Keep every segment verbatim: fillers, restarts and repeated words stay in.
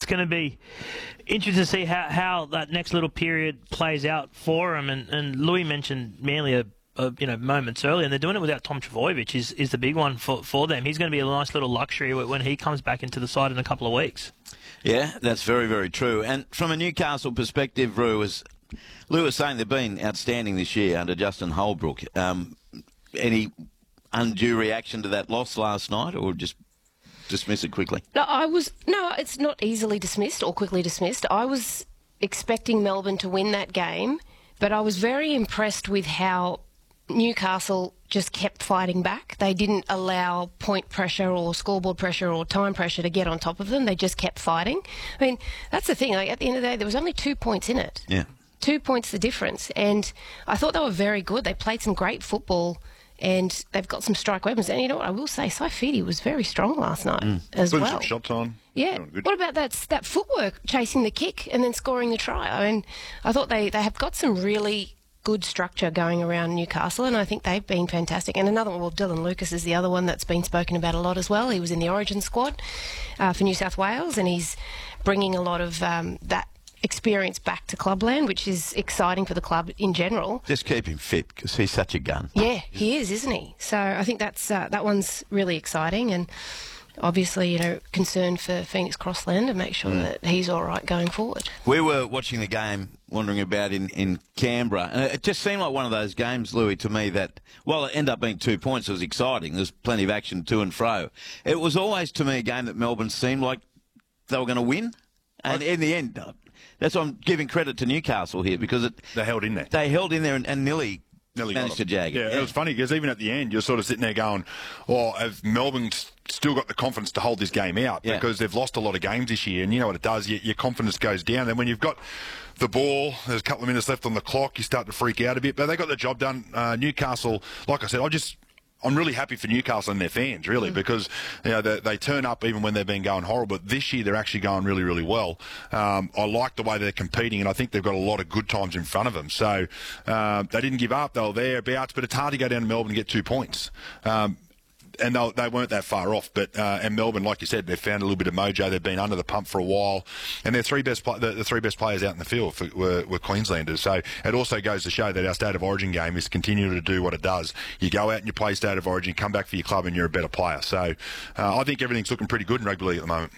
it's going to be interesting to see how, how that next little period plays out for them. And, and Louis mentioned Manly a, a, you know, moments earlier, and they're doing it without Tom Trbojevic is, is the big one for, for them. He's going to be a nice little luxury when he comes back into the side in a couple of weeks. Yeah, that's very, very true. And from a Newcastle perspective, Roo, as Lou was saying, they've been outstanding this year under Justin Holbrook. Um, any undue reaction to that loss last night, or just dismiss it quickly? No, I was no. It's not easily dismissed or quickly dismissed. I was expecting Melbourne to win that game, but I was very impressed with how Newcastle just kept fighting back. They didn't allow point pressure or scoreboard pressure or time pressure to get on top of them. They just kept fighting. I mean, that's the thing. Like, at the end of the day, there was only two points in it. Yeah. Two points the difference. And I thought they were very good. They played some great football, and they've got some strike weapons. And you know what? I will say, Saifidi was very strong last night mm. as Putting well. some shots on. Yeah. What about that that footwork, chasing the kick and then scoring the try? I mean, I thought they, they have got some really good structure going around Newcastle, and I think they've been fantastic. And another one, well, Dylan Lucas is the other one that's been spoken about a lot as well. He was in the Origin squad uh, for New South Wales, and he's bringing a lot of um, that experience back to clubland, which is exciting for the club in general. Just keep him fit, because he's such a gun. Yeah, he is, isn't he? So I think that's uh, that one's really exciting, and obviously, you know, concerned for Phoenix Crossland to make sure mm. that he's all right going forward. We were watching the game, wandering about in, in Canberra, and it just seemed like one of those games, Louis, to me that, while it ended up being two points, it was exciting. There's plenty of action to and fro. It was always, to me, a game that Melbourne seemed like they were going to win, and in the end, that's why I'm giving credit to Newcastle here, because it, they held in there. They held in there and, and nearly... Nearly managed to jag it. Yeah, yeah, it was funny because even at the end, you're sort of sitting there going, "Oh, have Melbourne still got the confidence to hold this game out?" Yeah. Because they've lost a lot of games this year, and you know what it does. Your, your confidence goes down. And when you've got the ball, there's a couple of minutes left on the clock, you start to freak out a bit. But they got the job done. Uh, Newcastle, like I said, I just. I'm really happy for Newcastle and their fans, really, mm. because you know they, they turn up even when they've been going horrible. But this year they're actually going really, really well. Um, I like the way they're competing, and I think they've got a lot of good times in front of them. So uh, they didn't give up; they were thereabouts. But it's hard to go down to Melbourne and get two points. Um, And they, they weren't that far off, but uh, and Melbourne, like you said, they've found a little bit of mojo. They've been under the pump for a while, and their three best the, the three best players out in the field for, were, were Queenslanders. So it also goes to show that our State of Origin game is continuing to do what it does. You go out and you play State of Origin, come back for your club, and you're a better player. So uh, I think everything's looking pretty good in rugby league at the moment.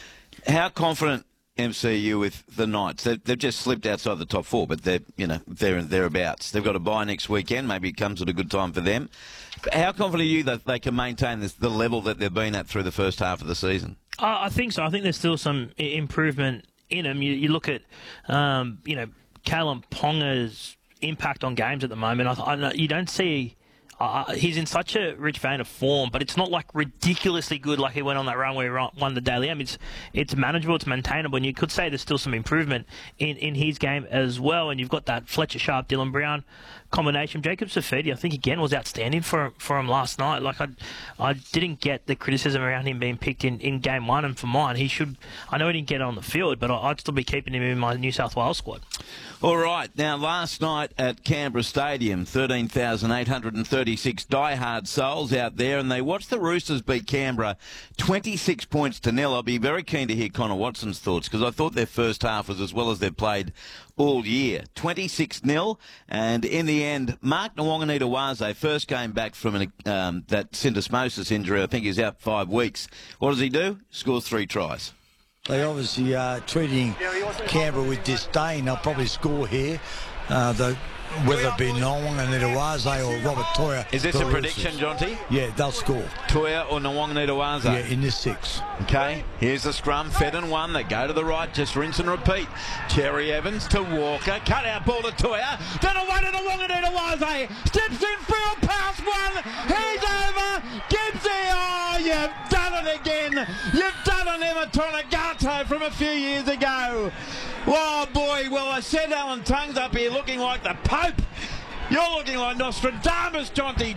How confident M C U with the Knights? They've, they've just slipped outside the top four, but they're you know they're thereabouts. They've got a bye next weekend. Maybe it comes at a good time for them. How confident are you that they can maintain this, the level that they've been at through the first half of the season? Uh, I think so. I think there's still some improvement in them. You, you look at, um, you know, Kalyn Ponga's impact on games at the moment. I, I know you don't see. Uh, he's in such a rich vein of form, but it's not like ridiculously good like he went on that run where he won the Daily M. It's it's manageable, it's maintainable, and you could say there's still some improvement in, in his game as well. And you've got that Fletcher Sharp, Dylan Brown combination. Jacob Saifidi, I think, again, was outstanding for for him last night. Like I, I didn't get the criticism around him being picked in, in game one, and for mine, he should. I know he didn't get on the field, but I'd still be keeping him in my New South Wales squad. All right. Now, last night at Canberra Stadium, thirteen thousand eight hundred thirty-six diehard souls out there, and they watched the Roosters beat Canberra twenty-six points to nil. I'll be very keen to hear Connor Watson's thoughts, because I thought their first half was as well as they've played all year. twenty-six nil, and in the end, Mark Nawaqanitawase first came back from an, um, that syndesmosis injury. I think he's out five weeks. What does he do? Scores three tries. They obviously are treating Canberra with disdain. They'll probably score here. Uh, the, whether it be Nawaqanitawase or Robert Toia. Is this a prediction, Jonty? Yeah, they'll score. Toia or Nawaqanitawase? Yeah, in this six. Okay, here's the scrum. Fedden one. They go to the right. Just rinse and repeat. Cherry Evans to Walker. Cut out ball to Toia. Then away to Nawaqanitawase. Steps in field past one. He's over. Gibbsy. Oh, you've done it again. You've done an Everton Agato from a few years ago. Oh, boy. Well, I said Alan Tongue's up here looking like the Pope. You're looking like Nostradamus, Jonty.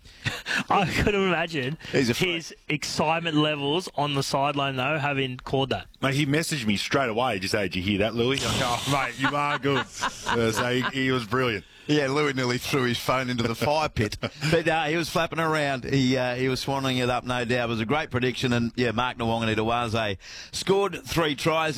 I could imagine his excitement levels on the sideline, though, having called that. Mate, he messaged me straight away. Just said, "Did you hear that, Louis?" Like, oh, mate, you are good. Uh, so he, he was brilliant. Yeah, Louis nearly threw his phone into the fire pit. But uh, he was flapping around. He uh, he was swanning it up, no doubt. It was a great prediction. And, yeah, Mark Nawaqanitawase scored three tries.